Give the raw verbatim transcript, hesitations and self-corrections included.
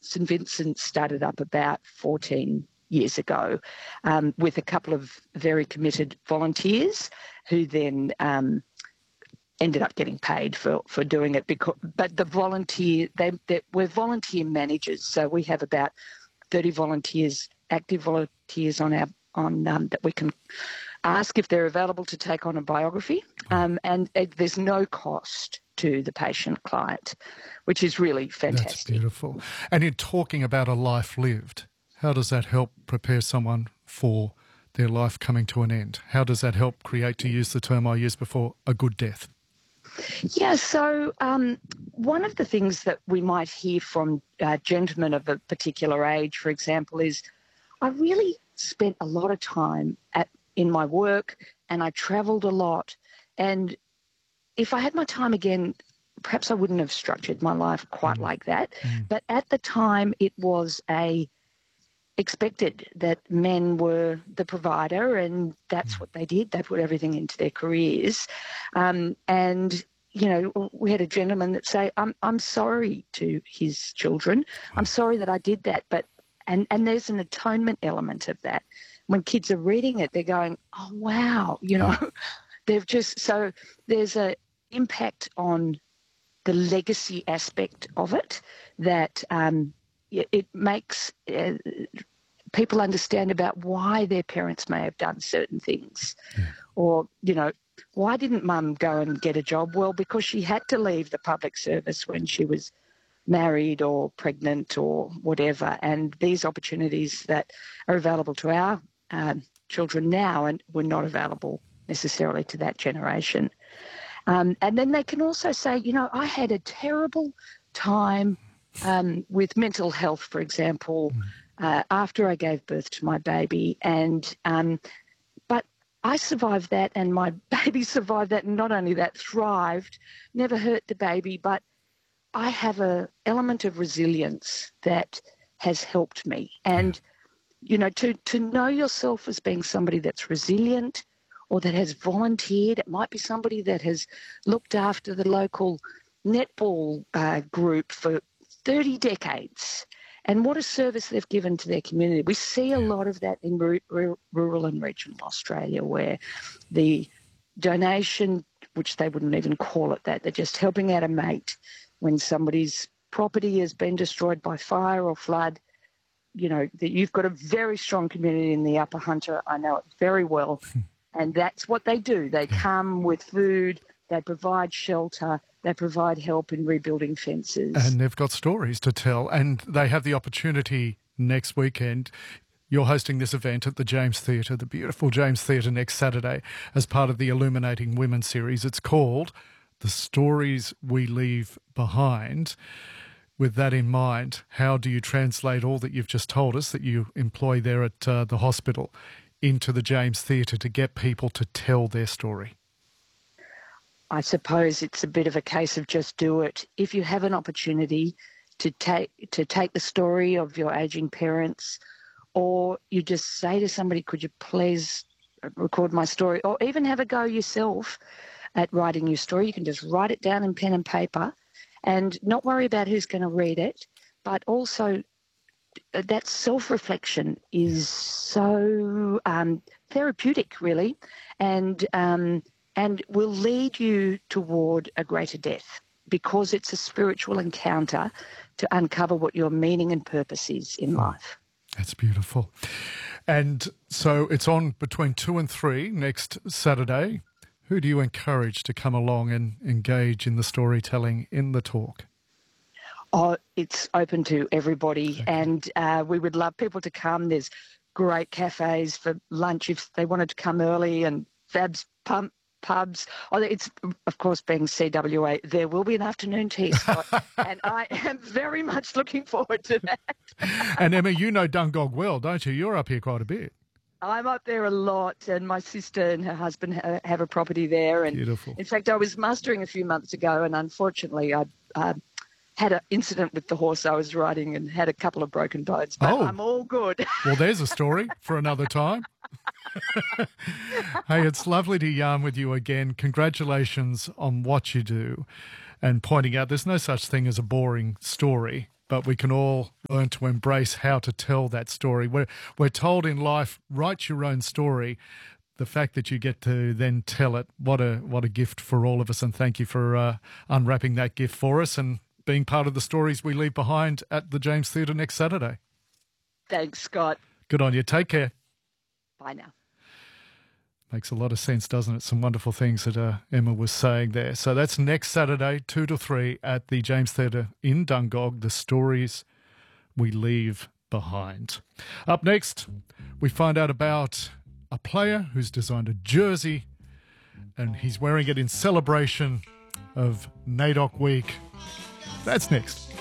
St Vincent started up about fourteen years ago um, with a couple of very committed volunteers who then um, ended up getting paid for, for doing it. Because, but the volunteer, they, they, we're volunteer managers, so we have about thirty volunteers, active volunteers on our on um, that we can ask if they're available to take on a biography, um, and it, there's no cost to the patient client, which is really fantastic. That's beautiful. And in talking about a life lived, how does that help prepare someone for their life coming to an end? How does that help create, to use the term I used before, a good death? Yeah, so um, one of the things that we might hear from uh, gentlemen of a particular age, for example, is I really spent a lot of time at in my work and I travelled a lot, and if I had my time again, perhaps I wouldn't have structured my life quite mm. like that. Mm. But at the time, it was a expected that men were the provider, and that's mm. what they did. They put everything into their careers. Um, and, you know, we had a gentleman that say, I'm I'm sorry to his children. I'm sorry that I did that. But and, and there's an atonement element of that. When kids are reading it, they're going, oh, wow, you know, they've just, so there's a impact on the legacy aspect of it that um, it makes uh, people understand about why their parents may have done certain things. Yeah. Or, you know, why didn't mum go and get a job? Well, because she had to leave the public service when she was married or pregnant or whatever, and these opportunities that are available to our um, children now and were not available necessarily to that generation. Um, and then they can also say, you know, I had a terrible time um, with mental health, for example, uh, after I gave birth to my baby. And um, but I survived that, and my baby survived that. And not only that, thrived, never hurt the baby. But I have a element of resilience that has helped me. And, you know, to, to know yourself as being somebody that's resilient, or that has volunteered. It might be somebody that has looked after the local netball uh, group for thirty decades, and what a service they've given to their community. We see a lot of that in r- r- rural and regional Australia, where the donation, which they wouldn't even call it that, they're just helping out a mate when somebody's property has been destroyed by fire or flood. You know, that you've got a very strong community in the Upper Hunter. I know it very well. And that's what they do. They come with food, they provide shelter, they provide help in rebuilding fences. And they've got stories to tell, and they have the opportunity next weekend. You're hosting this event at the James Theatre, the beautiful James Theatre, next Saturday as part of the Illuminating Women series. It's called The Stories We Leave Behind. With that in mind, how do you translate all that you've just told us that you employ there at uh, the hospital into the James Theatre to get people to tell their story? I suppose it's a bit of a case of just do it. If you have an opportunity to take to take the story of your ageing parents, or you just say to somebody, could you please record my story, or even have a go yourself at writing your story. You can just write it down in pen and paper and not worry about who's going to read it, but also that self-reflection is so um, therapeutic, really, and um, and will lead you toward a greater death, because it's a spiritual encounter to uncover what your meaning and purpose is in life. That's beautiful. And so it's on between two and three next Saturday. Who do you encourage to come along and engage in the storytelling in the talk? Oh, it's open to everybody, okay. and uh, we would love people to come. There's great cafes for lunch if they wanted to come early, and Fab's pump, pubs. Oh, it's, of course, being C W A, there will be an afternoon tea spot, and I am very much looking forward to that. And Emma, you know Dungog well, don't you? You're up here quite a bit. I'm up there a lot, and my sister and her husband ha- have a property there. And beautiful. In fact, I was mustering a few months ago, and unfortunately I uh, had an incident with the horse I was riding and had a couple of broken bones, but oh. I'm all good. Well, there's a story for another time. Hey, it's lovely to yarn with you again. Congratulations on what you do and pointing out there's no such thing as a boring story. but we can all learn to embrace how to tell that story. We're, we're told in life, write your own story. The fact that you get to then tell it, what a what a gift for all of us. And thank you for uh, unwrapping that gift for us and being part of the stories we leave behind at the James Theatre next Saturday. Thanks, Scott. Good on you. Take care. Bye now. Makes a lot of sense, doesn't it? Some wonderful things that uh, Emma was saying there. So that's next Saturday, two to three at the James Theatre in Dungog, the stories we leave behind. Up next, we find out about a player who's designed a jersey and he's wearing it in celebration of NAIDOC Week. That's next.